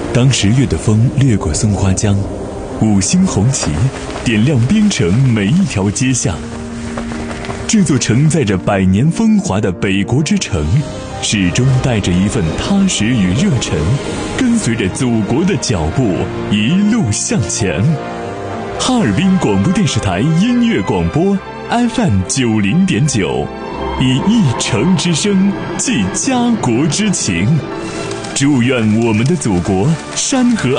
当10月的风掠过松花江，五星红旗点亮边城每一条街巷。这座承载着100年风华的北国之城，始终带着一份踏实与热忱，跟随着祖国的脚步一路向前。哈尔滨广播电视台音乐广播 FM 90.9，以一城之声寄家国之情。祝愿我们的祖国山河